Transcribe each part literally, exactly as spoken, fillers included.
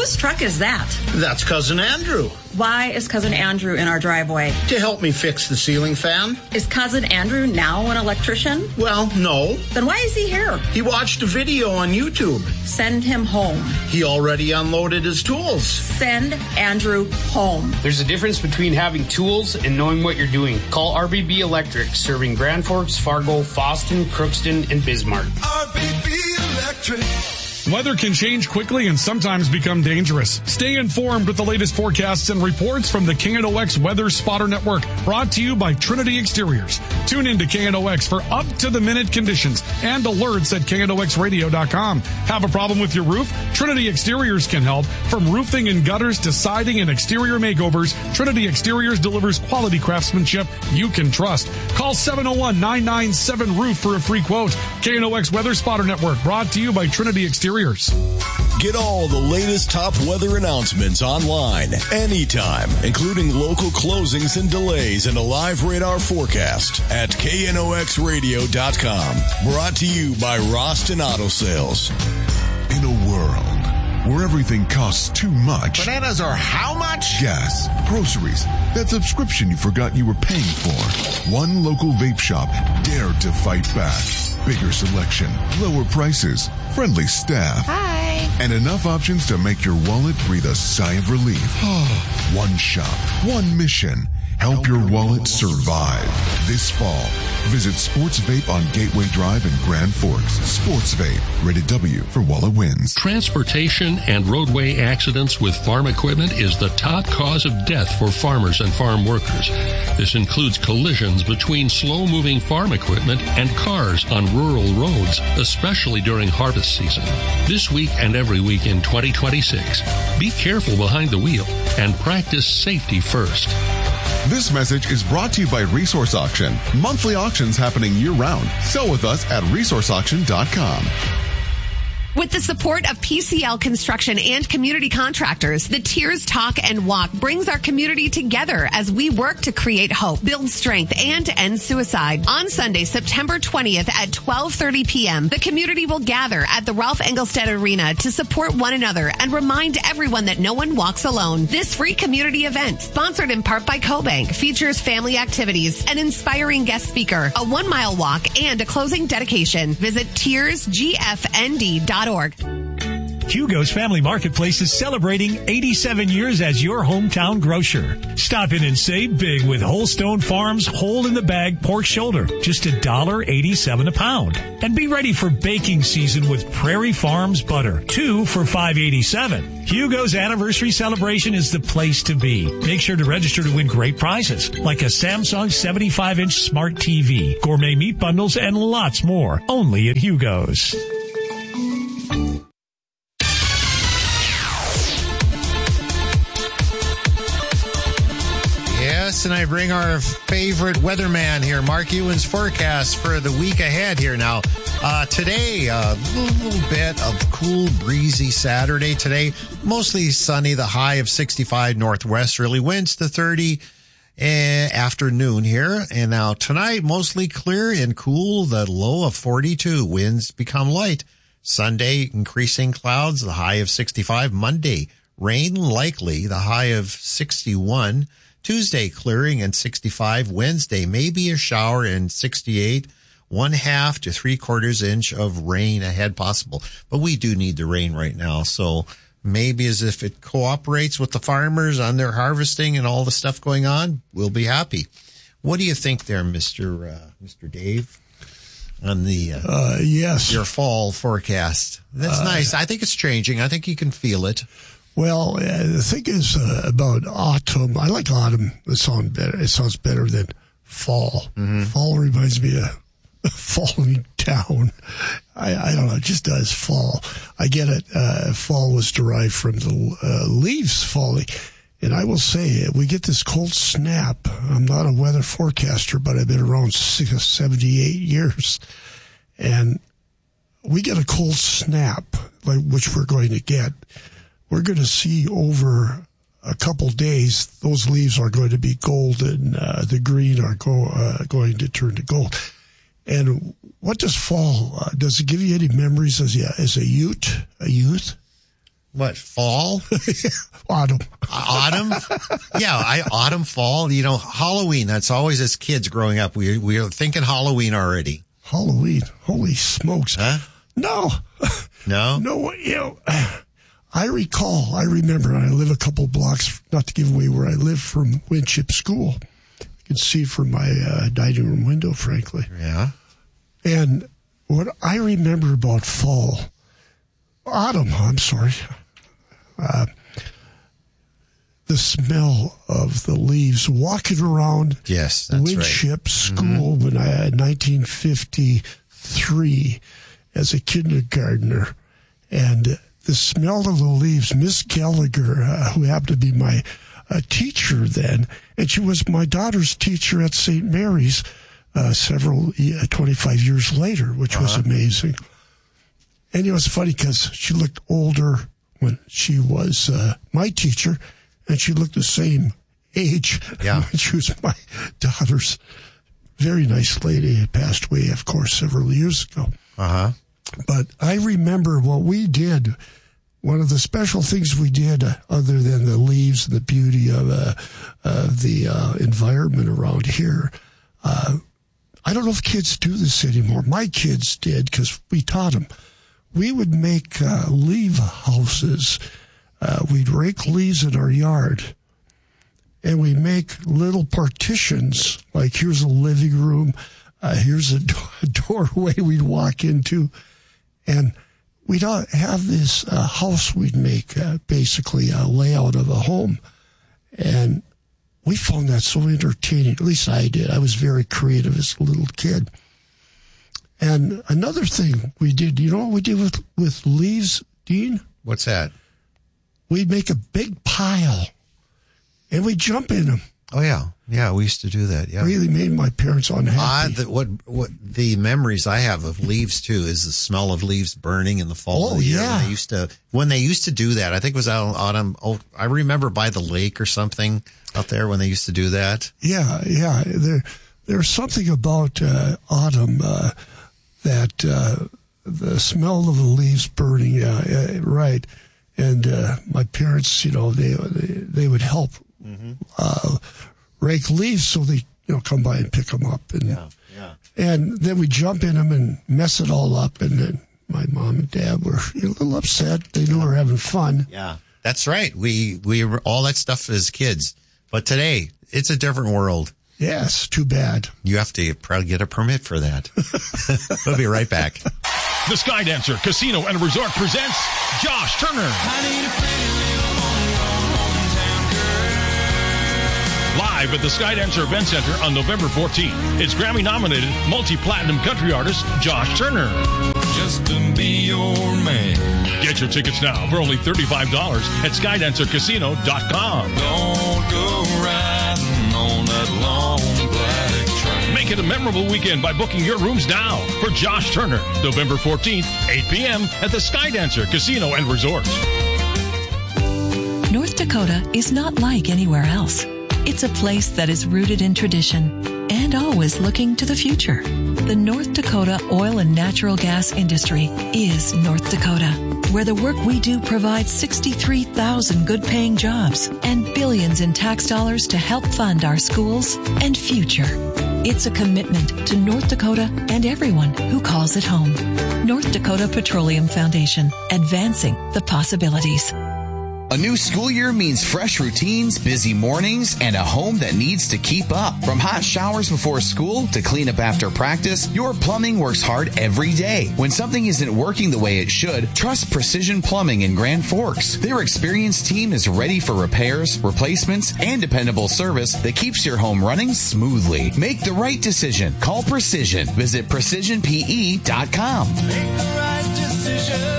Whose truck is that? That's Cousin Andrew. Why is Cousin Andrew in our driveway? To help me fix the ceiling fan. Is Cousin Andrew now an electrician? Well, no. Then why is he here? He watched a video on YouTube. Send him home. He already unloaded his tools. Send Andrew home. There's a difference between having tools and knowing what you're doing. Call R B B Electric, serving Grand Forks, Fargo, Fosston, Crookston, and Bismarck. R B B Electric. Weather can change quickly and sometimes become dangerous. Stay informed with the latest forecasts and reports from the K N O X Weather Spotter Network, brought to you by Trinity Exteriors. Tune in to K N O X for up-to-the-minute conditions and alerts at K N O X radio dot com. Have a problem with your roof? Trinity Exteriors can help. From roofing and gutters to siding and exterior makeovers, Trinity Exteriors delivers quality craftsmanship you can trust. Call seven oh one, nine nine seven, roof for a free quote. K N O X Weather Spotter Network, brought to you by Trinity Exteriors. Get all the latest top weather announcements online anytime, including local closings and delays and a live radar forecast at K N O X radio dot com. Brought to you by Roston Auto Sales. In a world where everything costs too much. Bananas are how much? Gas, groceries, that subscription you forgot you were paying for. One local vape shop dared to fight back. Bigger selection, lower prices, friendly staff. Hi. And enough options to make your wallet breathe a sigh of relief. One shop, one mission. Help your wallet survive this fall. Visit Sports Vape on Gateway Drive in Grand Forks. Sports Vape, rated W for Walla wins. Transportation and roadway accidents with farm equipment is the top cause of death for farmers and farm workers. This includes collisions between slow-moving farm equipment and cars on rural roads, especially during harvest season. This week and every week in twenty twenty-six, be careful behind the wheel and practice safety first. This message is brought to you by Resource Auction. Monthly auctions happening year-round. Sell with us at resource auction dot com. With the support of P C L Construction and community contractors, the Tears Talk and Walk brings our community together as we work to create hope, build strength, and end suicide. On Sunday, September twentieth at twelve thirty p.m., the community will gather at the Ralph Engelstad Arena to support one another and remind everyone that no one walks alone. This free community event, sponsored in part by CoBank, features family activities, an inspiring guest speaker, a one-mile walk, and a closing dedication. Visit tears g f n d dot org. Hugo's Family Marketplace is celebrating eighty-seven years as your hometown grocer. Stop in and save big with Holstone Farms Whole in the Bag Pork Shoulder, just one dollar eighty-seven a pound. And be ready for baking season with Prairie Farms Butter, two for five eighty-seven. Hugo's anniversary celebration is the place to be. Make sure to register to win great prizes, like a Samsung seventy-five inch smart T V, gourmet meat bundles, and lots more. Only at Hugo's. Yes, and I bring our favorite weatherman here, Mark Ewan's forecast for the week ahead here now. Uh, today, a uh, little bit of cool, breezy Saturday. Today, mostly sunny, the high of sixty-five, northwesterly winds to thirty uh, afternoon here. And now tonight, mostly clear and cool, the low of forty-two. Winds become light. Sunday, increasing clouds, the high of sixty-five. Monday, rain likely, the high of sixty-one. Tuesday, clearing and sixty-five. Wednesday, maybe a shower and sixty-eight. One half to three quarters inch of rain ahead possible. But we do need the rain right now. So maybe as if it cooperates with the farmers on their harvesting and all the stuff going on, we'll be happy. What do you think there, Mister Uh, Mister Dave, on the uh, uh, yes your fall forecast? That's uh, nice. I think it's changing. I think you can feel it. Well, uh, the thing is uh, about autumn. I like autumn. It sounds better. It sounds better than fall. Mm-hmm. Fall reminds me of falling down. I, I don't know. It just does fall. I get it. Uh, fall was derived from the uh, leaves falling. And I will say, we get this cold snap. I'm not a weather forecaster, but I've been around seventy-eight years. And we get a cold snap, like which we're going to get. We're going to see over a couple days, those leaves are going to be golden. Uh, the green are go, uh, going to turn to gold. And what does fall, uh, does it give you any memories as a, as a youth? A youth? what, fall? Autumn. Autumn? Yeah, I autumn, fall. You know, Halloween. That's always as kids growing up. We we are thinking Halloween already. Halloween. Holy smokes. Huh? No. No? No, you know, I recall, I remember, I live a couple blocks, not to give away where I live, from Winship School. You can see from my uh, dining room window, frankly. Yeah. And what I remember about fall, autumn, I'm sorry, uh, the smell of the leaves, walking around yes, that's Winship right. School mm-hmm. when I had nineteen fifty-three as a kindergartner, and the smell of the leaves, Miss Gallagher, uh, who happened to be my uh, teacher then, and she was my daughter's teacher at Saint Mary's uh, several, uh, twenty-five years later, which uh-huh. was amazing. And it was funny because she looked older when she was uh, my teacher, and she looked the same age yeah. when she was my daughter's. Very nice lady, passed away, of course, several years ago. Uh-huh. But I remember what we did. One of the special things we did, uh, other than the leaves and the beauty of uh, uh, the uh, environment around here, uh, I don't know if kids do this anymore. My kids did because we taught them. We would make uh, leaf houses. Uh, we'd rake leaves in our yard, and we make little partitions. Like here's a living room, uh, here's a, do- a doorway we'd walk into, and we'd have this uh, house we'd make, uh, basically a layout of a home. And we found that so entertaining. At least I did. I was very creative as a little kid. And another thing we did, you know what we did with, with leaves, Dean? What's that? We'd make a big pile, and we'd jump in them. Oh, yeah. Yeah, we used to do that, yeah. Really made my parents unhappy. Uh, the, what, what, the memories I have of leaves, too, is the smell of leaves burning in the fall oh, of the year. yeah. When they used to, when they used to do that, I think it was out autumn. Oh, I remember by the lake or something out there when they used to do that. Yeah, yeah. There, there's something about uh, autumn uh, that uh, the smell of the leaves burning, yeah, yeah right. And uh, my parents, you know, they they, they would help mm-hmm. uh, rake leaves, so they, you know, come by and pick them up. And, yeah, yeah. And then we jump in them and mess it all up. And then my mom and dad were a little upset. They knew we were having fun. Yeah, that's right. We we were all that stuff as kids, but today it's a different world. Yes, too bad. You have to probably get a permit for that. We'll be right back. The Skydancer Casino and Resort presents Josh Turner. Live at the Skydancer Event Center on November fourteenth. It's Grammy-nominated multi-platinum country artist Josh Turner. Just to be your man. Get your tickets now for only thirty-five dollars at skydancer casino dot com. Don't go riding on that long black train. Make it a memorable weekend by booking your rooms now for Josh Turner, November fourteenth, eight p.m. at the Skydancer Casino and Resort. North Dakota is not like anywhere else. It's a place that is rooted in tradition and always looking to the future. The North Dakota oil and natural gas industry is North Dakota, where the work we do provides sixty-three thousand good-paying jobs and billions in tax dollars to help fund our schools and future. It's a commitment to North Dakota and everyone who calls it home. North Dakota Petroleum Foundation, advancing the possibilities. A new school year means fresh routines, busy mornings, and a home that needs to keep up. From hot showers before school to cleanup after practice, your plumbing works hard every day. When something isn't working the way it should, trust Precision Plumbing in Grand Forks. Their experienced team is ready for repairs, replacements, and dependable service that keeps your home running smoothly. Make the right decision. Call Precision. Visit precision p e dot com. Make the right decision.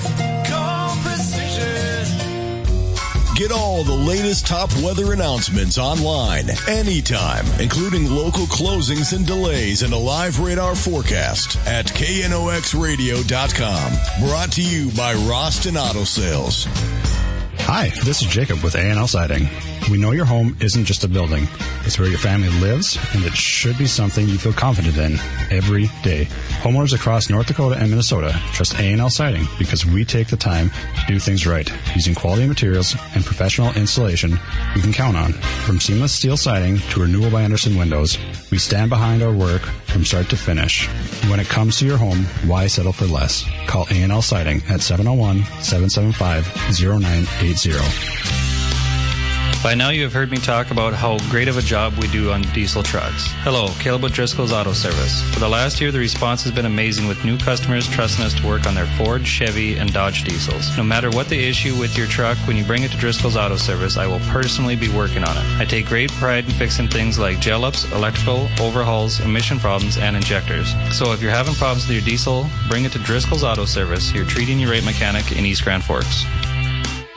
Get all the latest top weather announcements online, anytime, including local closings and delays and a live radar forecast at K N O X radio dot com. Brought to you by Roston Auto Sales. Hi, this is Jacob with A and L Siding. We know your home isn't just a building. It's where your family lives, and it should be something you feel confident in every day. Homeowners across North Dakota and Minnesota trust A and L Siding because we take the time to do things right, using quality materials and professional installation you can count on. From seamless steel siding to renewal by Andersen windows, we stand behind our work from start to finish. When it comes to your home, why settle for less? Call A and L Siding at seven oh one, seven seven five, oh nine eight zero. By now you have heard me talk about how great of a job we do on diesel trucks. Hello, Caleb with Driscoll's Auto Service. For the last year, the response has been amazing with new customers trusting us to work on their Ford, Chevy, and Dodge diesels. No matter what the issue with your truck, when you bring it to Driscoll's Auto Service, I will personally be working on it. I take great pride in fixing things like gel ups, electrical, overhauls, emission problems, and injectors. So if you're having problems with your diesel, bring it to Driscoll's Auto Service, your treating your rate mechanic in East Grand Forks.